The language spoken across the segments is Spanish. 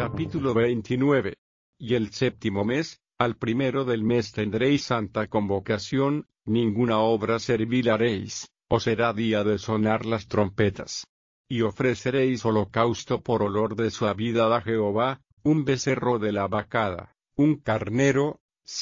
Capítulo 29. Y el séptimo mes, al primero del mes tendréis santa convocación, ninguna obra servil haréis, os será día de sonar las trompetas. Y ofreceréis holocausto por olor de suavidad a Jehová, un becerro de la vacada, un carnero,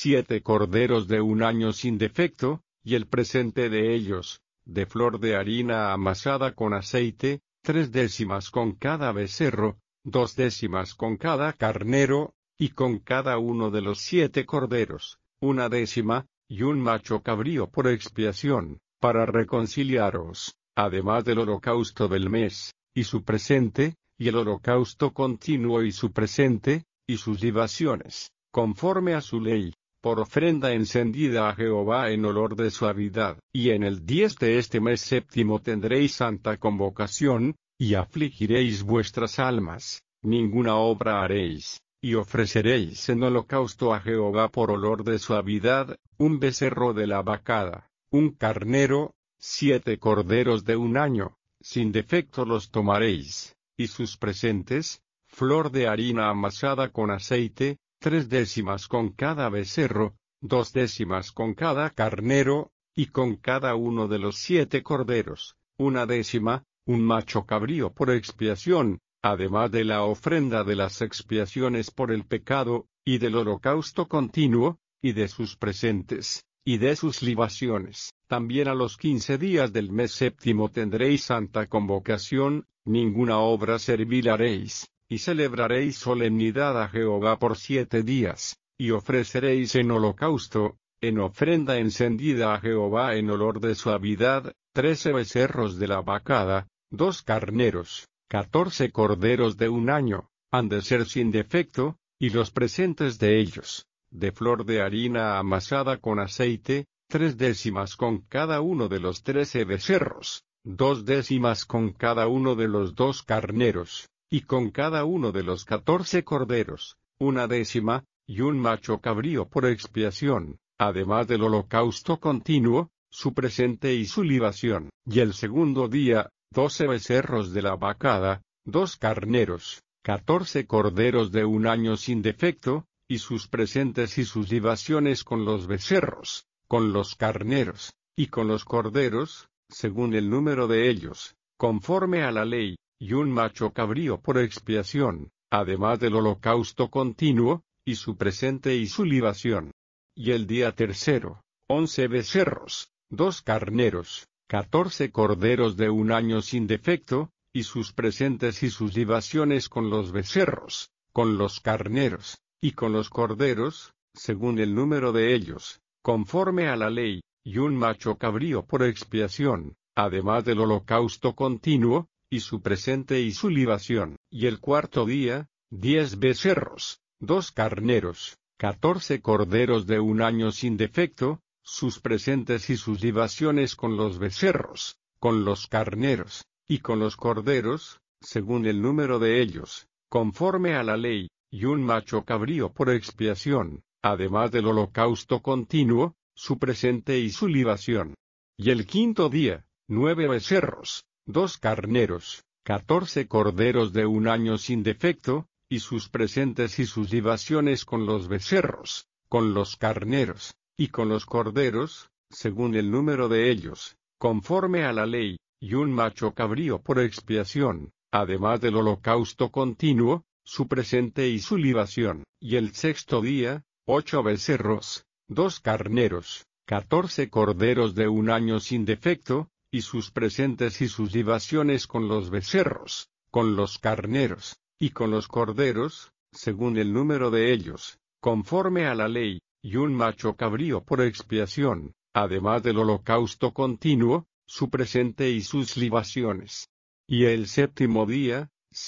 7 corderos de un año sin defecto, y el presente de ellos, de flor de harina amasada con aceite, 3 décimas con cada becerro, 2 décimas con cada carnero, y con cada uno de los 7 corderos, 1 décima, y un macho cabrío por expiación, para reconciliaros, además del holocausto del mes, y su presente, y el holocausto continuo y su presente, y sus libaciones, conforme a su ley, por ofrenda encendida a Jehová en olor de suavidad. Y en el 10 de este mes séptimo tendréis santa convocación, y afligiréis vuestras almas, ninguna obra haréis, y ofreceréis en holocausto a Jehová por olor de suavidad, un becerro de la vacada, un carnero, 7 corderos de un año, sin defecto los tomaréis, y sus presentes, flor de harina amasada con aceite, 3 décimas con cada becerro, 2 décimas con cada carnero, y con cada uno de los 7 corderos, 1 décima, un macho cabrío por expiación, además de la ofrenda de las expiaciones por el pecado, y del holocausto continuo, y de sus presentes, y de sus libaciones. También a los 15 días del mes séptimo tendréis santa convocación, ninguna obra servil haréis, y celebraréis solemnidad a Jehová por 7 días, y ofreceréis en holocausto, en ofrenda encendida a Jehová en olor de suavidad, 13 becerros de la vacada, 2 carneros, 14 corderos de un año, han de ser sin defecto, y los presentes de ellos, de flor de harina amasada con aceite, 3 décimas con cada uno de los 13 becerros, 2 décimas con cada uno de los 2 carneros, y con cada uno de los 14 corderos, 1 décima, y un macho cabrío por expiación, además del holocausto continuo, su presente y su libación. Y el segundo día, 12 becerros de la vacada, 2 carneros, 14 corderos de un año sin defecto, y sus presentes y sus libaciones con los becerros, con los carneros, y con los corderos, según el número de ellos, conforme a la ley, y un macho cabrío por expiación, además del holocausto continuo, y su presente y su libación. Y el día tercero, 11 becerros, 2 carneros, 14 corderos de un año sin defecto, y sus presentes y sus libaciones con los becerros, con los carneros, y con los corderos, según el número de ellos, conforme a la ley, y un macho cabrío por expiación, además del holocausto continuo, y su presente y su libación. Y el cuarto día, 10 becerros, 2 carneros, 14 corderos de un año sin defecto, sus presentes y sus libaciones con los becerros, con los carneros, y con los corderos, según el número de ellos, conforme a la ley, y un macho cabrío por expiación, además del holocausto continuo, su presente y su libación. Y el quinto día, 9 becerros, 2 carneros, 14 corderos de un año sin defecto, y sus presentes y sus libaciones con los becerros, con los carneros, y con los corderos, según el número de ellos, conforme a la ley, y un macho cabrío por expiación, además del holocausto continuo, su presente y su libación. Y el sexto día, 8 becerros, 2 carneros, 14 corderos de un año sin defecto, y sus presentes y sus libaciones con los becerros, con los carneros, y con los corderos, según el número de ellos, conforme a la ley, y un macho cabrío por expiación, además del holocausto continuo, su presente y sus libaciones. Y el séptimo día,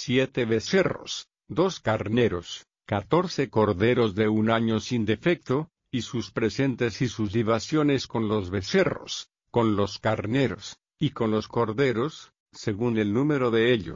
7 becerros, 2 carneros, 14 corderos de un año sin defecto, y sus presentes y sus libaciones con los becerros, con los carneros, y con los corderos, según el número de ellos,